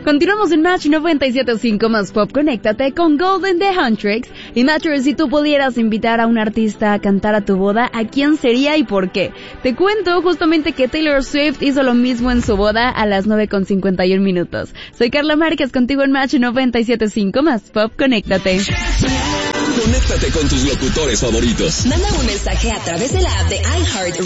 Continuamos en Match 97.5 más Pop. Conéctate con Golden The Huntrix. Y Matcher, si tú pudieras invitar a un artista a cantar a tu boda, ¿a quién sería y por qué? Te cuento justamente que Taylor Swift hizo lo mismo en su boda a las 9:51. Soy Carla Márquez, contigo en Match 97.5 más Pop. Conéctate. Conéctate con tus locutores favoritos. Manda un mensaje a través de la app de iHeart